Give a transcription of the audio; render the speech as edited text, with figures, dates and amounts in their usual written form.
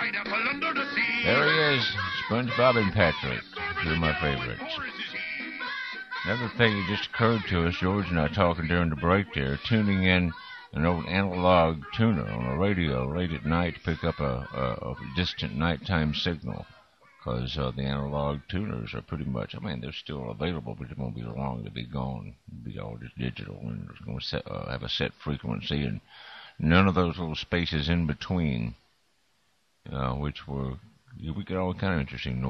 There he is, SpongeBob and Patrick, two of my favorites. Another thing that just occurred to us, George and I talking during the break there, tuning in an old analog tuner on a radio late at night to pick up a distant nighttime signal. Because the analog tuners are pretty much, they're still available, but it won't be long. They'll be gone. It'll be all just digital, and it's going to have a set frequency, and none of those little spaces in between, which we get all kind of interesting